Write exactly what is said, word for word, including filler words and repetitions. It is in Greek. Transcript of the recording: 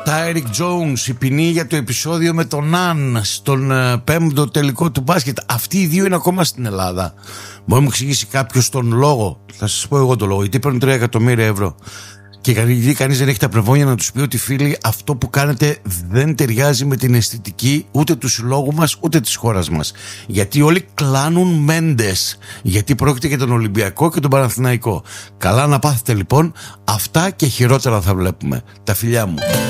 Τάιρικ Τζόουνς, η ποινή για το επεισόδιο με τον Ναν στον uh, πέμπτο τελικό του μπάσκετ. Αυτοί οι δύο είναι ακόμα στην Ελλάδα. Μπορεί να μου εξηγήσει κάποιος τον λόγο? Θα σας πω εγώ τον λόγο. Γιατί παίρνουν τρία εκατομμύρια ευρώ. Και γιατί κανείς δεν έχει τα πρεβόνια να τους πει ότι φίλοι, αυτό που κάνετε δεν ταιριάζει με την αισθητική ούτε του συλλόγου μας ούτε της χώρας μας. Γιατί όλοι κλάνουν Μέντες. Γιατί πρόκειται για τον Ολυμπιακό και τον Παναθηναϊκό. Καλά να πάθετε λοιπόν. Αυτά και χειρότερα θα βλέπουμε. Τα φιλιά μου.